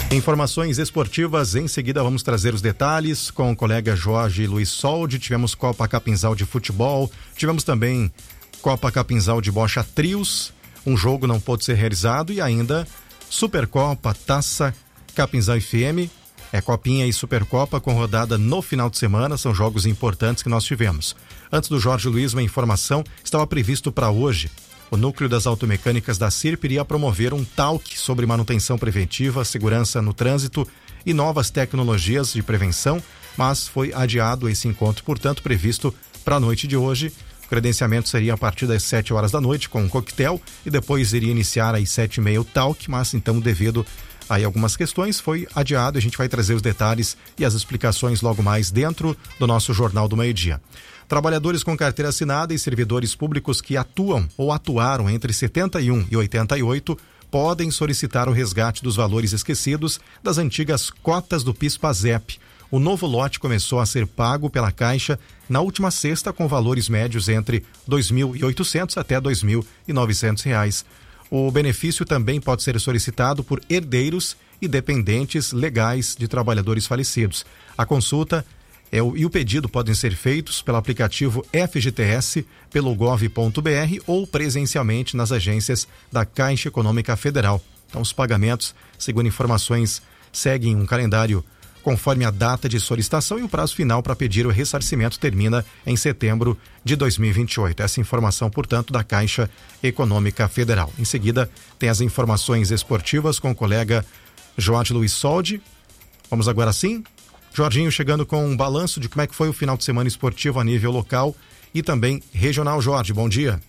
Informações esportivas, em seguida vamos trazer os detalhes com o colega Jorge Luiz Soldi. Tivemos Copa Capinzal de futebol, tivemos também Copa Capinzal de bocha trios, um jogo não pôde ser realizado, e ainda Supercopa, Taça Capinzal FM, Copinha e Supercopa com rodada no final de semana, são jogos importantes que nós tivemos. Antes do Jorge Luiz, uma informação, estava previsto para hoje. O Núcleo das Automecânicas da CIRP iria promover um talk sobre manutenção preventiva, segurança no trânsito e novas tecnologias de prevenção, mas foi adiado esse encontro, portanto, previsto para a noite de hoje. O credenciamento seria a partir das 7 horas da noite com um coquetel e depois iria iniciar às 7h30 o talk, mas então devido a algumas questões foi adiado. A gente vai trazer os detalhes e as explicações logo mais dentro do nosso Jornal do Meio-Dia. Trabalhadores com carteira assinada e servidores públicos que atuam ou atuaram entre 71 e 88 podem solicitar o resgate dos valores esquecidos das antigas cotas do PIS/PASEP. O novo lote começou a ser pago pela Caixa na última sexta com valores médios entre R$ 2.800 até R$ 2.900. O benefício também pode ser solicitado por herdeiros e dependentes legais de trabalhadores falecidos. A consulta e o pedido podem ser feitos pelo aplicativo FGTS, pelo gov.br ou presencialmente nas agências da Caixa Econômica Federal. Então, os pagamentos, segundo informações, seguem um calendário conforme a data de solicitação, e o prazo final para pedir o ressarcimento termina em setembro de 2028. Essa informação, portanto, da Caixa Econômica Federal. Em seguida, tem as informações esportivas com o colega Jorge Luiz Soldi. Vamos agora sim. Jorginho chegando com um balanço de como é que foi o final de semana esportivo a nível local e também regional. Jorge, bom dia.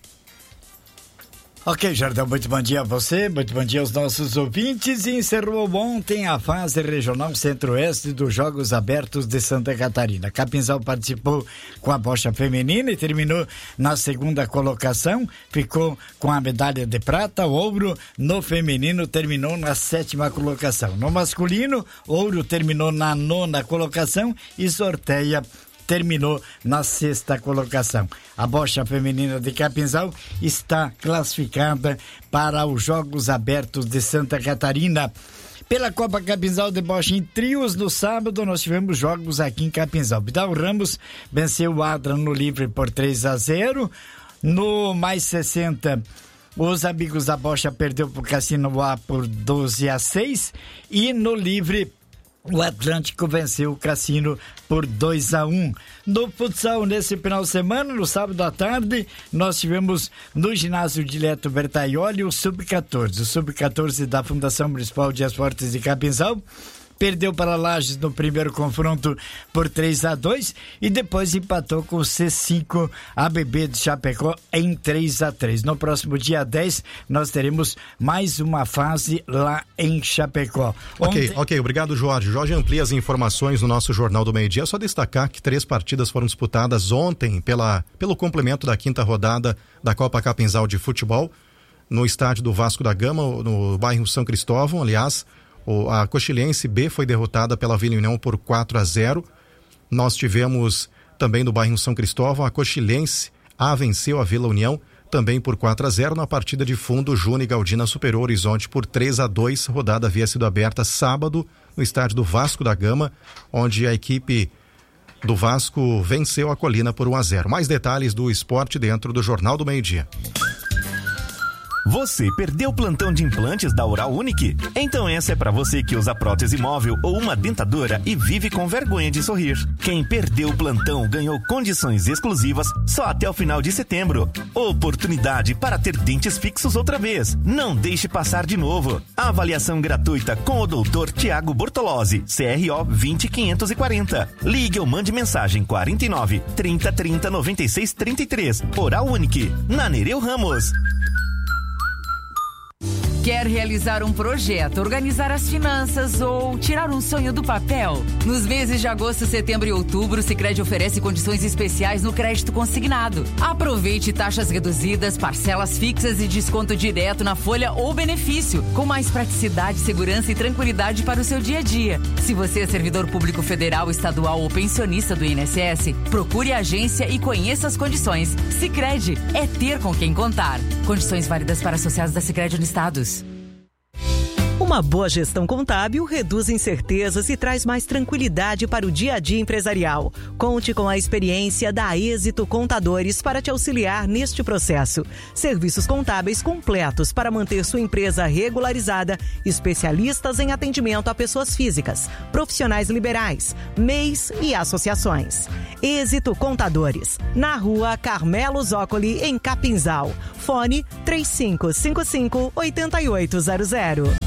Ok, Jardão, muito bom dia a você, muito bom dia aos nossos ouvintes. E encerrou ontem a fase regional centro-oeste dos Jogos Abertos de Santa Catarina. Capinzal participou com a bocha feminina e terminou na segunda colocação, ficou com a medalha de prata. O ouro no feminino terminou na 7ª colocação. No masculino, ouro terminou na 9ª colocação e sorteia terminou na 6ª colocação. A bocha feminina de Capinzal está classificada para os Jogos Abertos de Santa Catarina. Pela Copa Capinzal de bocha em trios, no sábado nós tivemos jogos aqui em Capinzal. Vidal Ramos venceu o Adra no livre por 3-0. No mais 60, os amigos da bocha perdeu para o Cassino A por 12-6. E no livre, o Atlântico venceu o Cassino por 2-1. No futsal, nesse final de semana, no sábado à tarde, nós tivemos no ginásio Dileto Bertaioli o Sub-14. O Sub-14 da Fundação Municipal de Esportes de Capinzal perdeu para Lages no primeiro confronto por 3-2 e depois empatou com o C5 ABB de Chapecó em 3-3. No próximo dia 10 nós teremos mais uma fase lá em Chapecó. Ok, obrigado, Jorge. Jorge amplia as informações no nosso Jornal do Meio-Dia. Só destacar que 3 partidas foram disputadas ontem pelo complemento da 5ª rodada da Copa Capinzal de futebol no estádio do Vasco da Gama, no bairro São Cristóvão. Aliás, a Coxilense B foi derrotada pela Vila União por 4-0. Nós tivemos também no bairro São Cristóvão, a Coxilense A venceu a Vila União também por 4-0 na partida de fundo. Júnior e Galdina superou o Horizonte por 3-2. Rodada havia sido aberta sábado no estádio do Vasco da Gama, onde a equipe do Vasco venceu a Colina por 1-0. Mais detalhes do esporte dentro do Jornal do Meio-Dia. Você perdeu o plantão de implantes da Oral Unique? Então essa é pra você que usa prótese móvel ou uma dentadura e vive com vergonha de sorrir. Quem perdeu o plantão ganhou condições exclusivas só até o final de setembro. Oportunidade para ter dentes fixos outra vez. Não deixe passar de novo. Avaliação gratuita com o Dr. Tiago Bortolozzi, CRO 20540. Ligue ou mande mensagem 49 30 30 96 33. Oral Unique, na Nereu Ramos. Quer realizar um projeto, organizar as finanças ou tirar um sonho do papel? Nos meses de agosto, setembro e outubro, o Sicredi oferece condições especiais no crédito consignado. Aproveite taxas reduzidas, parcelas fixas e desconto direto na folha ou benefício, com mais praticidade, segurança e tranquilidade para o seu dia a dia. Se você é servidor público federal, estadual ou pensionista do INSS, procure a agência e conheça as condições. Sicredi é ter com quem contar. Condições válidas para associados da Sicredi Unistados. Uma Uma boa gestão contábil reduz incertezas e traz mais tranquilidade para o dia a dia empresarial. Conte com a experiência da Êxito Contadores para te auxiliar neste processo. Serviços contábeis completos para manter sua empresa regularizada, especialistas em atendimento a pessoas físicas, profissionais liberais, MEIs e associações. Êxito Contadores, na Rua Carmelo Zócoli, em Capinzal. Fone 3555-8800.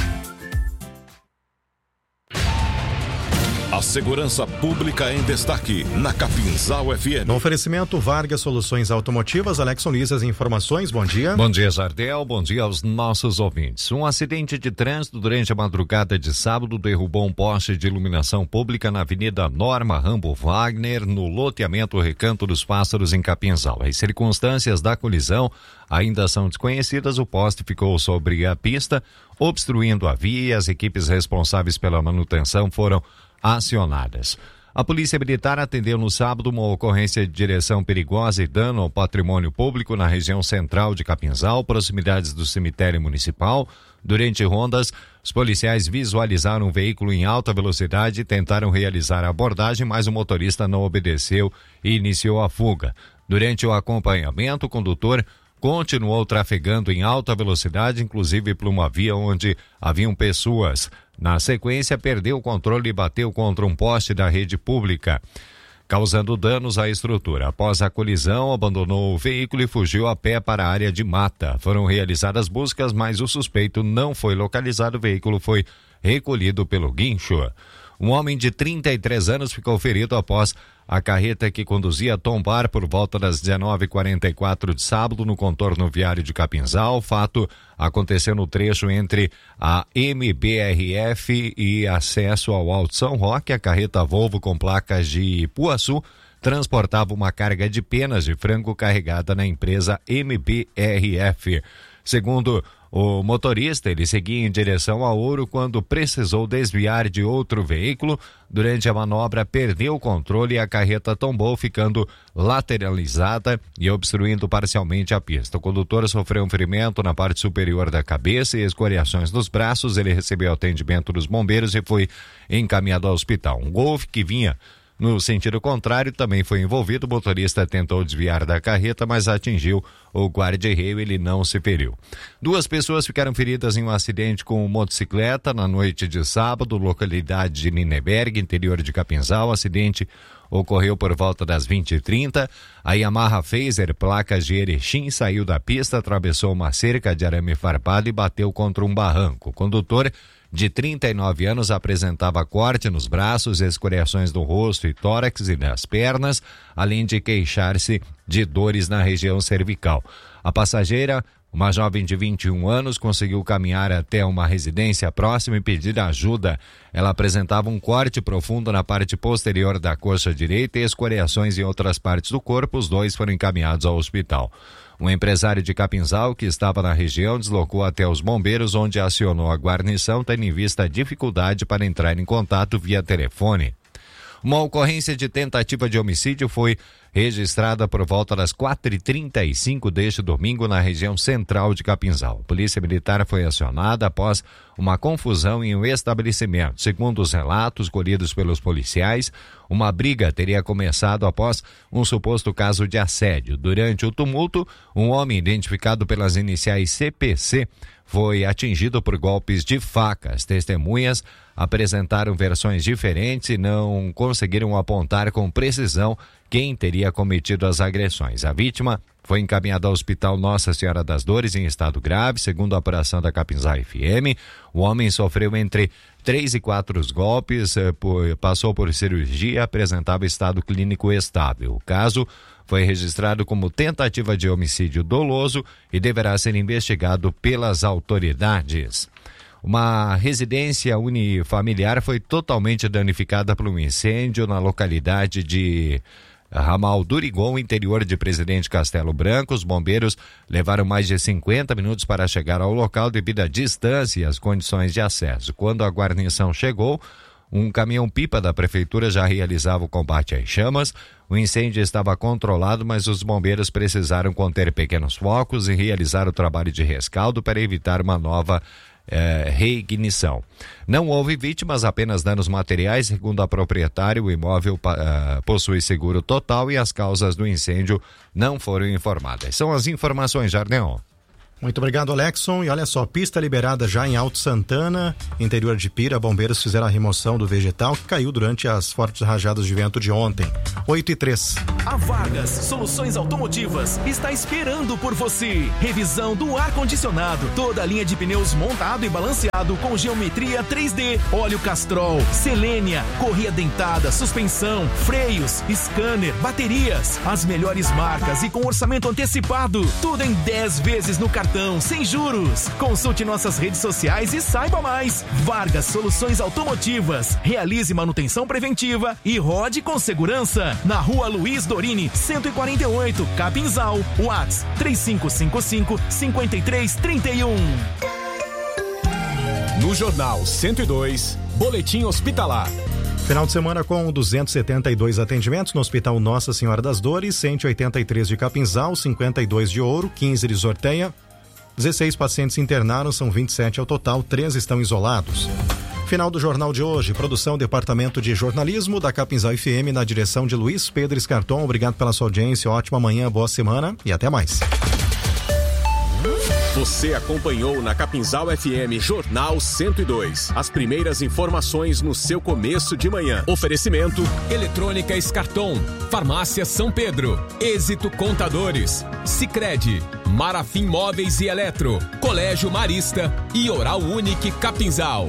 A segurança pública em destaque na Capinzal FM. No oferecimento Vargas Soluções Automotivas, Alexson Liz, as informações, bom dia. Bom dia, Jardel, bom dia aos nossos ouvintes. Um acidente de trânsito durante a madrugada de sábado derrubou um poste de iluminação pública na Avenida Norma Rambo Wagner, no loteamento Recanto dos Pássaros, em Capinzal. As circunstâncias da colisão ainda são desconhecidas. O poste ficou sobre a pista, obstruindo a via, e as equipes responsáveis pela manutenção foram acionadas. A Polícia Militar atendeu no sábado uma ocorrência de direção perigosa e dano ao patrimônio público na região central de Capinzal, proximidades do cemitério municipal. Durante rondas, os policiais visualizaram um veículo em alta velocidade e tentaram realizar a abordagem, mas o motorista não obedeceu e iniciou a fuga. Durante o acompanhamento, o condutor continuou trafegando em alta velocidade, inclusive por uma via onde haviam pessoas. Na sequência, perdeu o controle e bateu contra um poste da rede pública, causando danos à estrutura. Após a colisão, abandonou o veículo e fugiu a pé para a área de mata. Foram realizadas buscas, mas o suspeito não foi localizado. O veículo foi recolhido pelo guincho. Um homem de 33 anos ficou ferido após a carreta que conduzia tombar por volta das 19h44 de sábado no contorno viário de Capinzal. O fato aconteceu no trecho entre a MBRF e acesso ao Alto São Roque. A carreta Volvo com placas de Ipuaçu transportava uma carga de penas de frango carregada na empresa MBRF. Segundo o motorista, ele seguia em direção a Ouro quando precisou desviar de outro veículo. Durante a manobra, perdeu o controle e a carreta tombou, ficando lateralizada e obstruindo parcialmente a pista. O condutor sofreu um ferimento na parte superior da cabeça e escoriações nos braços. Ele recebeu atendimento dos bombeiros e foi encaminhado ao hospital. Um Golf que vinha no sentido contrário também foi envolvido. O motorista tentou desviar da carreta, mas atingiu o guarda-reio. Ele não se feriu. 2 pessoas ficaram feridas em um acidente com motocicleta na noite de sábado, localidade de Nineberg, interior de Capinzal. O acidente ocorreu por volta das 20h30. A Yamaha Phaser, placas de Erechim, saiu da pista, atravessou uma cerca de arame farpado e bateu contra um barranco. O condutor, de 39 anos, apresentava corte nos braços, escoriações do rosto e tórax e nas pernas, além de queixar-se de dores na região cervical. A passageira, uma jovem de 21 anos, conseguiu caminhar até uma residência próxima e pedir ajuda. Ela apresentava um corte profundo na parte posterior da coxa direita e escoriações em outras partes do corpo. Os 2 foram encaminhados ao hospital. Um empresário de Capinzal que estava na região deslocou até os bombeiros, onde acionou a guarnição, tendo em vista a dificuldade para entrar em contato via telefone. Uma ocorrência de tentativa de homicídio foi registrada por volta das 4h35 deste domingo na região central de Capinzal. A Polícia Militar foi acionada após uma confusão em um estabelecimento. Segundo os relatos colhidos pelos policiais, uma briga teria começado após um suposto caso de assédio. Durante o tumulto, um homem identificado pelas iniciais CPC foi atingido por golpes de faca. As testemunhas apresentaram versões diferentes e não conseguiram apontar com precisão quem teria cometido as agressões. A vítima foi encaminhada ao Hospital Nossa Senhora das Dores em estado grave. Segundo a apuração da Capinzal FM, o homem sofreu entre 3 e 4 golpes, passou por cirurgia e apresentava estado clínico estável. O caso foi registrado como tentativa de homicídio doloso e deverá ser investigado pelas autoridades. Uma residência unifamiliar foi totalmente danificada por um incêndio na localidade de Ramal do Urigon, interior de Presidente Castelo Branco. Os bombeiros levaram mais de 50 minutos para chegar ao local devido à distância e às condições de acesso. Quando a guarnição chegou, um caminhão-pipa da prefeitura já realizava o combate às chamas. O incêndio estava controlado, mas os bombeiros precisaram conter pequenos focos e realizar o trabalho de rescaldo para evitar uma nova reignição. Não houve vítimas, apenas danos materiais. Segundo a proprietária, o imóvel possui seguro total e as causas do incêndio não foram informadas. São as informações, Jardião. Muito obrigado, Alexson. E olha só, pista liberada já em Alto Santana, interior de Pira. Bombeiros fizeram a remoção do vegetal que caiu durante as fortes rajadas de vento de ontem. 8:03. A Vargas Soluções Automotivas está esperando por você. Revisão do ar-condicionado, toda a linha de pneus montado e balanceado com geometria 3D, óleo Castrol, Selênia, correia dentada, suspensão, freios, scanner, baterias, as melhores marcas e com orçamento antecipado. Tudo em 10 vezes no cartão, sem juros. Consulte nossas redes sociais e saiba mais. Vargas Soluções Automotivas. Realize manutenção preventiva e rode com segurança. Na Rua Luiz Dorini, 148, Capinzal. WhatsApp 3555-5331. No Jornal 102, Boletim Hospitalar. Final de semana com 272 atendimentos no Hospital Nossa Senhora das Dores, 183 de Capinzal, 52 de Ouro, 15 de Sorteia. 16 pacientes internaram, são 27 ao total, 3 estão isolados. Final do jornal de hoje, produção Departamento de Jornalismo da Capinzal FM na direção de Luiz Pedro Escarton. Obrigado pela sua audiência, ótima manhã, boa semana e até mais. Você acompanhou na Capinzal FM Jornal 102. As primeiras informações no seu começo de manhã. Oferecimento: Eletrônica Escarton, Farmácia São Pedro, Êxito Contadores, Sicredi, Marafim Móveis e Eletro, Colégio Marista e Oral Unique Capinzal.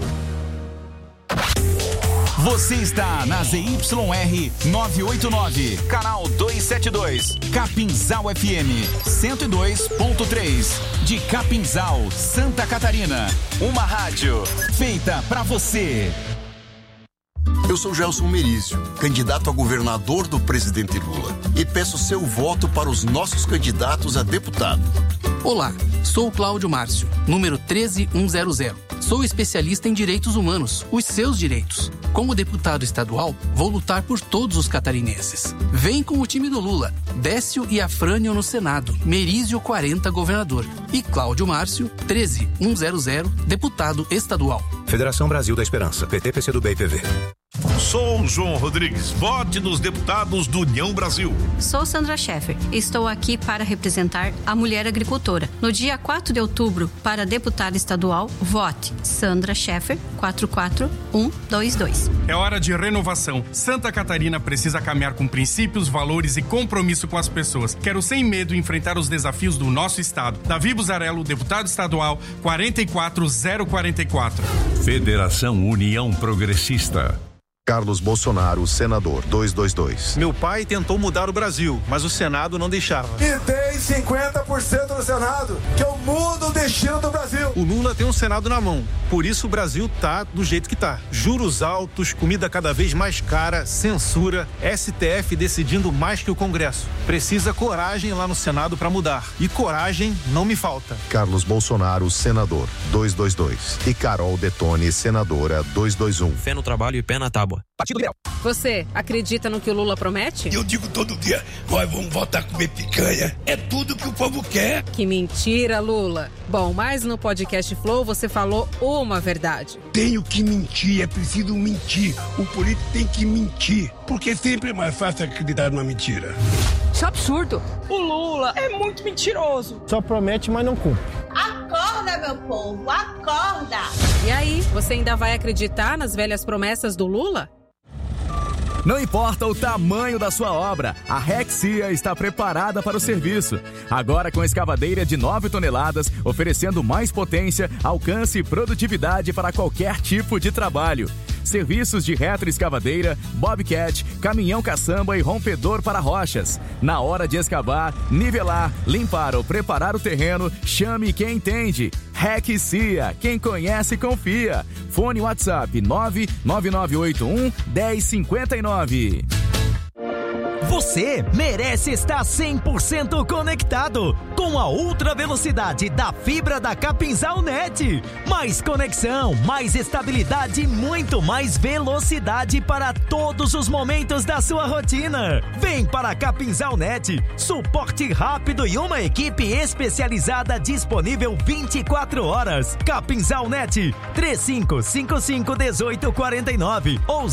Você está na ZYR 989, canal 272, Capinzal FM 102.3, de Capinzal, Santa Catarina. Uma rádio feita pra você. Eu sou Gelson Merizio, candidato a governador do presidente Lula, e peço seu voto para os nossos candidatos a deputado. Olá, sou Cláudio Márcio, número 13100. Sou especialista em direitos humanos, os seus direitos. Como deputado estadual, vou lutar por todos os catarinenses. Vem com o time do Lula, Décio e Afrânio no Senado, Merizio 40 governador e Cláudio Márcio 13100 deputado estadual. Federação Brasil da Esperança, PT, PCdoB e PV. Sou João Rodrigues, vote nos deputados do União Brasil. Sou Sandra Scheffer, estou aqui para representar a mulher agricultora. No dia 4 de outubro, para deputada estadual, vote Sandra Scheffer, 44122. É hora de renovação. Santa Catarina precisa caminhar com princípios, valores e compromisso com as pessoas. Quero sem medo enfrentar os desafios do nosso estado. Davi Buzarello, deputado estadual, 44044. Federação União Progressista. Carlos Bolsonaro, senador, 222. Meu pai tentou mudar o Brasil, mas o Senado não deixava. E tem 50% no Senado, que eu mudo o destino do Brasil. O Lula tem um Senado na mão, por isso o Brasil tá do jeito que tá. Juros altos, comida cada vez mais cara, censura, STF decidindo mais que o Congresso. Precisa coragem lá no Senado para mudar. E coragem não me falta. Carlos Bolsonaro, senador, 222. E Carol Detone, senadora, 221. Fé no trabalho e pé na tábua. Partido Liberal. Você acredita no que o Lula promete? Eu digo todo dia, nós vamos voltar a comer picanha. É tudo que o povo quer. Que mentira, Lula. Bom, mas no podcast Flow você falou uma verdade. Tenho que mentir, é preciso mentir. O político tem que mentir, porque sempre é mais fácil acreditar numa mentira. Isso é absurdo. O Lula é muito mentiroso. Só promete, mas não cumpre. Acorda, meu povo, acorda! E aí, você ainda vai acreditar nas velhas promessas do Lula? Não importa o tamanho da sua obra, a Rexia está preparada para o serviço. Agora com escavadeira de 9 toneladas, oferecendo mais potência, alcance e produtividade para qualquer tipo de trabalho. Serviços de retroescavadeira, bobcat, caminhão caçamba e rompedor para rochas. Na hora de escavar, nivelar, limpar ou preparar o terreno, chame quem entende. Rexia, quem conhece confia. Fone WhatsApp 99981 1059. Você merece estar 100% conectado com a ultra velocidade da fibra da Capinzal Net. Mais conexão, mais estabilidade e muito mais velocidade para todos os momentos da sua rotina. Vem para a Capinzal Net, suporte rápido e uma equipe especializada disponível 24 horas. Capinzal Net, 3555-1849 ou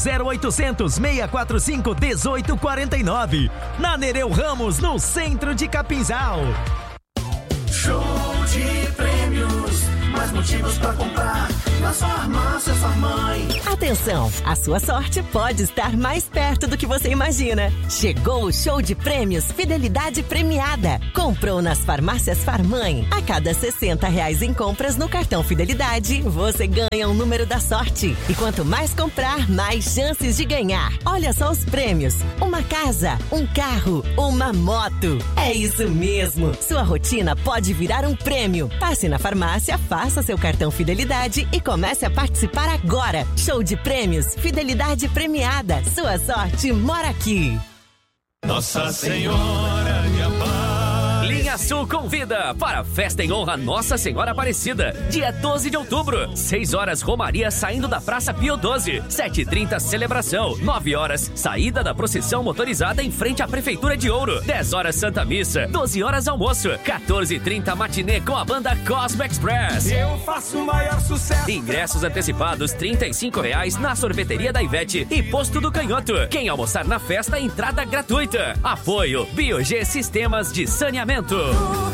0800-645-1849. Na Nereu Ramos, no centro de Capinzal. Show de prêmios, mais motivos pra comprar nas farmácias Farmãe. Atenção, a sua sorte pode estar mais perto do que você imagina. Chegou o show de prêmios Fidelidade Premiada. Comprou nas farmácias Farmãe. A cada R$60 em compras no cartão Fidelidade, você ganha um número da sorte. E quanto mais comprar, mais chances de ganhar. Olha só os prêmios: uma casa, um carro, uma moto. É isso mesmo. Sua rotina pode virar um prêmio. Passe na farmácia, faça seu cartão Fidelidade e comece a participar agora. Show de prêmios Fidelidade Premiada. Sua sorte mora aqui. Nossa Senhora de Aparecida. Linha Sul convida para a festa em honra a Nossa Senhora Aparecida, dia 12 de outubro, 6 horas Romaria saindo da Praça Pio XII, 7h30 celebração, 9 horas saída da procissão motorizada em frente à Prefeitura de Ouro, 10 horas Santa Missa, 12 horas almoço, 14h30 matinê com a banda Cosmo Express. Eu faço o maior sucesso. Ingressos antecipados R$35 na sorveteria da Ivete e Posto do Canhoto. Quem almoçar na festa, entrada gratuita. Apoio Biog Sistemas de Saneamento.